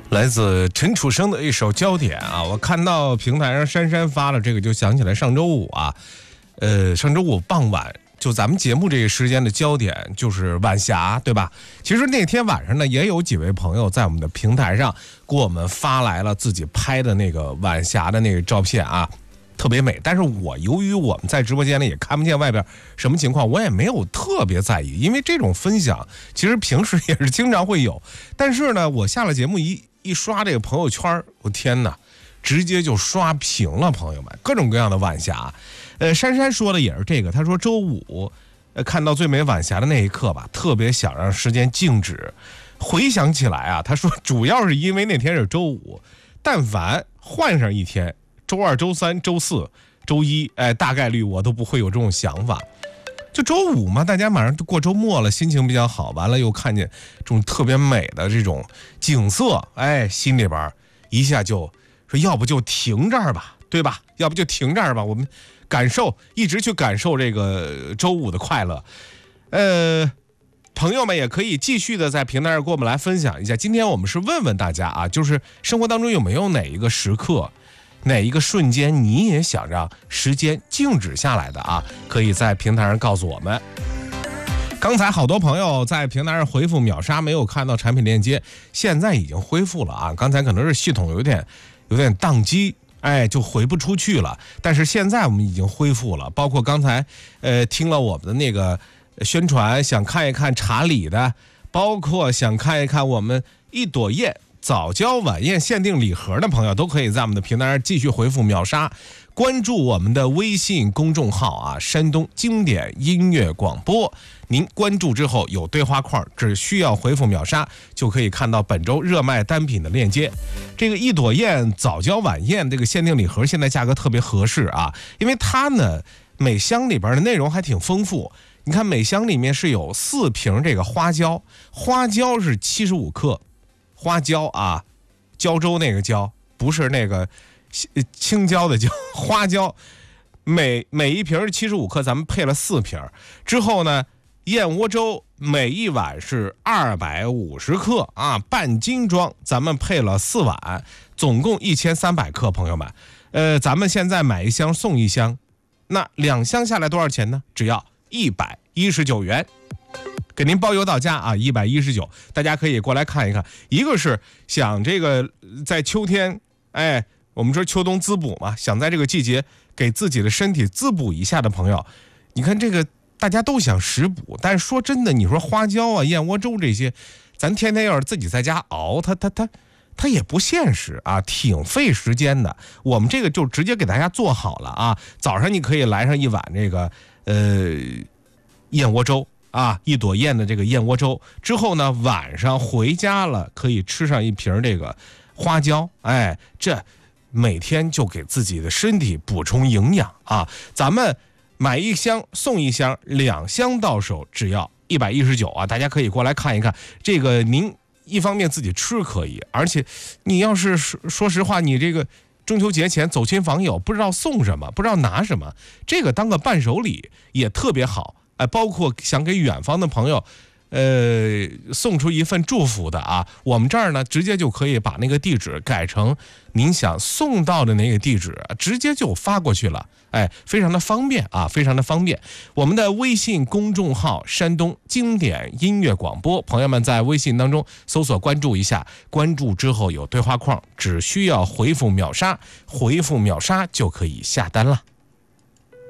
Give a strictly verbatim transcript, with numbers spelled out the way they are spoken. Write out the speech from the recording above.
来自陈楚生的一首《焦点》啊，我看到平台上珊珊发了这个，就想起来上周五啊，呃，上周五傍晚，就咱们节目这个时间的焦点就是晚霞，对吧？其实那天晚上呢，也有几位朋友在我们的平台上给我们发来了自己拍的那个晚霞的那个照片啊，特别美。但是我由于我们在直播间里也看不见外边什么情况，我也没有特别在意，因为这种分享其实平时也是经常会有。但是呢，我下了节目一一刷这个朋友圈，我天哪，直接就刷屏了，朋友们，各种各样的晚霞。呃，珊珊说的也是这个，她说周五，呃，看到最美晚霞的那一刻吧，特别想让时间静止。回想起来啊，她说主要是因为那天是周五，但凡换上一天，周二、周三、周四、周一，哎，大概率我都不会有这种想法。就周五嘛，大家马上就过周末了，心情比较好，完了又看见这种特别美的这种景色，哎，心里边一下就说，要不就停这儿吧，对吧？要不就停这儿吧，我们感受一直去感受这个周五的快乐。呃，朋友们也可以继续的在平台上跟我们来分享一下。今天我们是问问大家啊，就是生活当中有没有哪一个时刻，哪一个瞬间你也想让时间静止下来的啊？可以在平台上告诉我们。刚才好多朋友在平台上回复秒杀没有看到产品链接，现在已经恢复了啊！刚才可能是系统有点有点宕机，哎，就回不出去了。但是现在我们已经恢复了，包括刚才呃听了我们的那个宣传，想看一看茶礼的，包括想看一看我们一朵燕早教晚宴限定礼盒的朋友，都可以在我们的平台上继续回复秒杀，关注我们的微信公众号啊，山东经典音乐广播。您关注之后有对话框，只需要回复秒杀就可以看到本周热卖单品的链接。这个一朵燕早教晚宴这个限定礼盒现在价格特别合适啊，因为它呢每箱里边的内容还挺丰富。你看每箱里面是有四瓶这个花椒，花椒是七十五克。花椒啊，胶州那个椒，不是那个青椒的椒，花椒，每每一瓶是七十五克，咱们配了四瓶。之后呢，燕窝粥每一碗是二百五十克啊，半斤装，咱们配了四碗，总共一千三百克。朋友们，呃，咱们现在买一箱送一箱，那两箱下来多少钱呢？只要一百一十九元。给您包邮到家啊，一百一十九，大家可以过来看一看。一个是想这个在秋天，哎，我们说秋冬滋补嘛，想在这个季节给自己的身体滋补一下的朋友，你看这个大家都想食补，但是说真的，你说花椒啊、燕窝粥这些，咱天天要是自己在家熬，它它它它也不现实啊，挺费时间的。我们这个就直接给大家做好了啊，早上你可以来上一碗这个呃燕窝粥。啊，一朵燕的这个燕窝粥之后呢，晚上回家了可以吃上一瓶这个花椒，哎，这每天就给自己的身体补充营养啊。咱们买一箱送一箱，两箱到手只要一百一十九啊，大家可以过来看一看。这个您一方面自己吃可以，而且你要是说实话，你这个中秋节前走亲访友，不知道送什么，不知道拿什么，这个当个伴手礼也特别好。哎，包括想给远方的朋友，呃，送出一份祝福的啊，我们这儿呢，直接就可以把那个地址改成您想送到的那个地址，直接就发过去了。哎，非常的方便啊，非常的方便。我们的微信公众号山东经典音乐广播，朋友们在微信当中搜索关注一下，关注之后有对话框，只需要回复秒杀，回复秒杀就可以下单了。